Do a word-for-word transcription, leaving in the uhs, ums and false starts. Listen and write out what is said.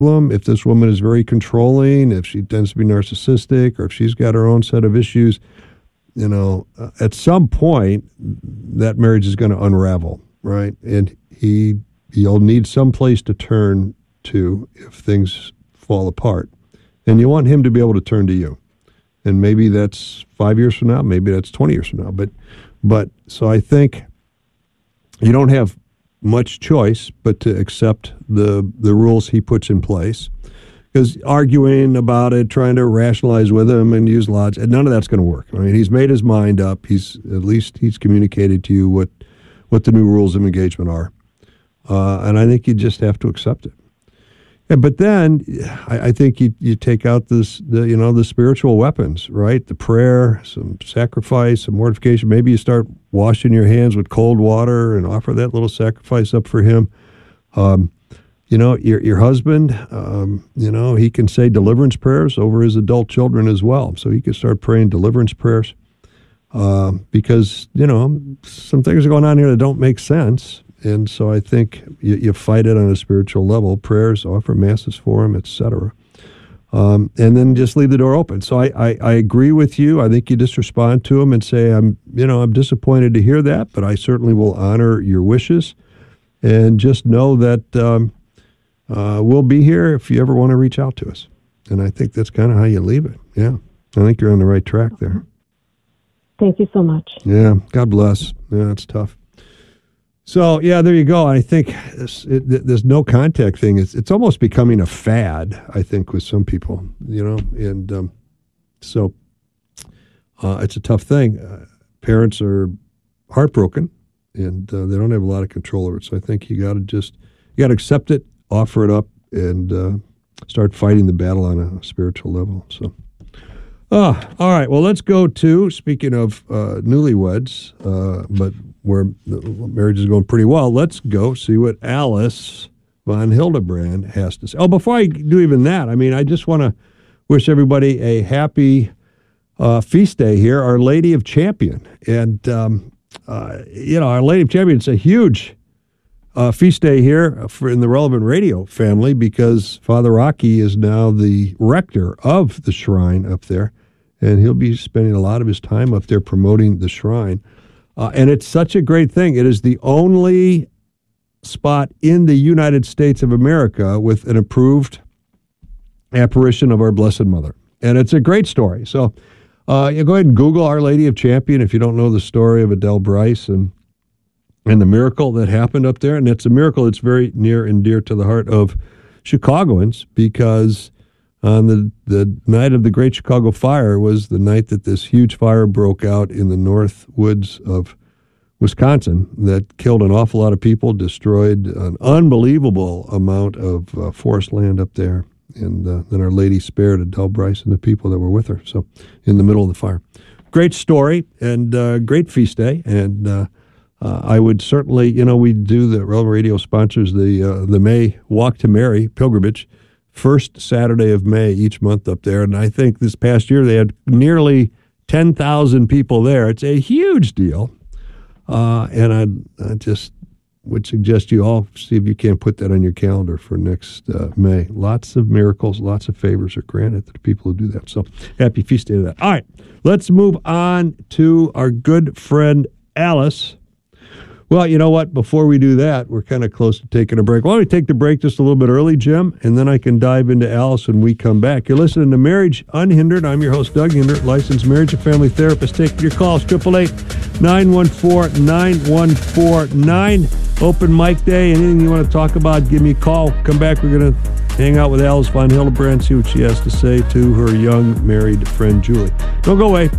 problem, if this woman is very controlling, if she tends to be narcissistic, or if she's got her own set of issues, you know, uh, at some point, that marriage is going to unravel, right? And he, he'll need some place to turn to if things fall apart. And you want him to be able to turn to you. And maybe that's five years from now, maybe that's twenty years from now. But, but so I think you don't have much choice but to accept the the rules he puts in place. Because arguing about it, trying to rationalize with him and use logic, none of that's going to work. I mean, he's made his mind up. He's at least he's communicated to you what what the new rules of engagement are, uh, and I think you just have to accept it. Yeah, but then I, I think you you take out this the you know the spiritual weapons, right? The prayer, some sacrifice, some mortification. Maybe you start washing your hands with cold water and offer that little sacrifice up for him. Um, You know, your your husband, um, you know, he can say deliverance prayers over his adult children as well. So he can start praying deliverance prayers uh, because, you know, some things are going on here that don't make sense. And so I think you, you fight it on a spiritual level, prayers, offer masses for him, et cetera. Um, and then just leave the door open. So I, I, I agree with you. I think you just respond to him and say, I'm, you know, I'm disappointed to hear that, but I certainly will honor your wishes. And just know that, um, Uh, we'll be here if you ever want to reach out to us. And I think that's kind of how you leave it. Yeah. I think you're on the right track there. Thank you so much. Yeah. God bless. Yeah, it's tough. So, yeah, there you go. I think this, it, this no contact thing, is it's almost becoming a fad, I think, with some people, you know. And um, so uh, it's a tough thing. Uh, parents are heartbroken, and uh, they don't have a lot of control over it. So I think you got to just, you got to accept it, offer it up, and uh, start fighting the battle on a spiritual level. So, oh, all right. Well, let's go to, speaking of uh, newlyweds, uh, but where the marriage is going pretty well, let's go see what Alice von Hildebrand has to say. Oh, before I do even that, I mean, I just want to wish everybody a happy uh, feast day here, Our Lady of Champion. And, um, uh, you know, Our Lady of Champion is a huge Uh, feast day here for in the Relevant Radio family, because Father Rocky is now the rector of the shrine up there, and he'll be spending a lot of his time up there promoting the shrine. Uh, and it's such a great thing. It is the only spot in the United States of America with an approved apparition of our Blessed Mother. And it's a great story. So uh, you go ahead and Google Our Lady of Champion if you don't know the story of Adele Bryce and and the miracle that happened up there. And it's a miracle that's very near and dear to the heart of Chicagoans, because on the, the night of the Great Chicago Fire was the night that this huge fire broke out in the north woods of Wisconsin that killed an awful lot of people, destroyed an unbelievable amount of uh, forest land up there. And uh, then Our Lady spared Adele Bryce and the people that were with her. So in the middle of the fire. Great story, and uh, great feast day. And uh, Uh, I would certainly, you know, we do, the Relevant Radio sponsors the uh, the May Walk to Mary pilgrimage, first Saturday of May each month up there. And I think this past year they had nearly ten thousand people there. It's a huge deal. Uh, and I, I just would suggest you all see if you can't put that on your calendar for next uh, May. Lots of miracles, lots of favors are granted to the people who do that. So happy feast day to that. All right, let's move on to our good friend Alice. Well, you know what? Before we do that, we're kind of close to taking a break. Why don't we take the break just a little bit early, Jim, and then I can dive into Alice when we come back. You're listening to Marriage Unhindered. I'm your host, Doug Hindert, licensed marriage and family therapist. Take your calls, eight eight eight, nine one four, nine one four nine. Open mic day. Anything you want to talk about, give me a call. Come back. We're going to hang out with Alice von Hildebrand, see what she has to say to her young married friend, Julie. Don't go away.